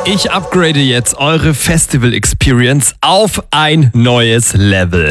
Ich upgrade jetzt eure Festival Experience auf ein neues Level.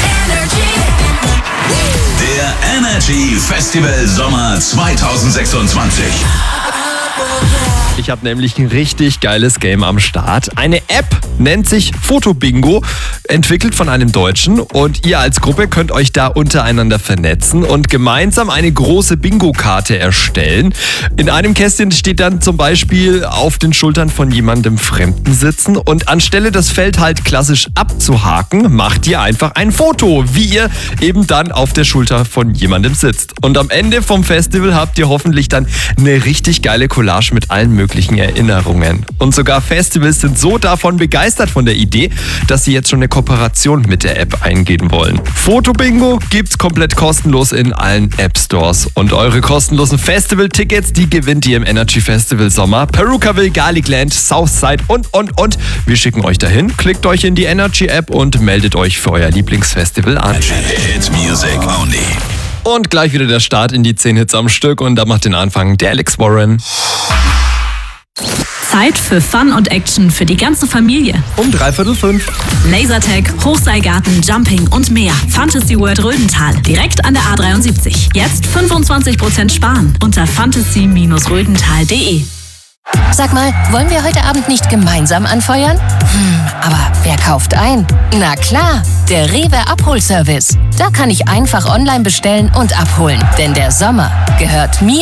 Der Energy Festival Sommer 2026. Ich habe nämlich ein richtig geiles Game am Start. Eine App nennt sich Fotobingo, entwickelt von einem Deutschen. Und ihr als Gruppe könnt euch da untereinander vernetzen und gemeinsam eine große Bingo-Karte erstellen. In einem Kästchen steht dann zum Beispiel auf den Schultern von jemandem Fremden sitzen. Und anstelle das Feld halt klassisch abzuhaken, macht ihr einfach ein Foto, wie ihr eben dann auf der Schulter von jemandem sitzt. Und am Ende vom Festival habt ihr hoffentlich dann eine richtig geile Collage mit allen möglichen Erinnerungen. Und sogar Festivals sind so davon begeistert von der Idee, dass sie jetzt schon eine Kooperation mit der App eingehen wollen. Fotobingo gibt's komplett kostenlos in allen App-Stores. Und eure kostenlosen Festival-Tickets, die gewinnt ihr im Energy Festival Sommer, Perukaville, Garlicland, Southside und. Wir schicken euch dahin, klickt euch in die Energy-App und meldet euch für euer Lieblingsfestival an. Hit Music Only. Und gleich wieder der Start in die 10 Hits am Stück und da macht den Anfang der Alex Warren. Zeit für Fun und Action für die ganze Familie. Um 4:45. Lasertag, Hochseilgarten, Jumping und mehr. Fantasy World Rödental, direkt an der A73. Jetzt 25% sparen unter fantasy-rödental.de. Sag mal, wollen wir heute Abend nicht gemeinsam anfeuern? Aber wer kauft ein? Na klar, der Rewe Abholservice. Da kann ich einfach online bestellen und abholen. Denn der Sommer gehört mir.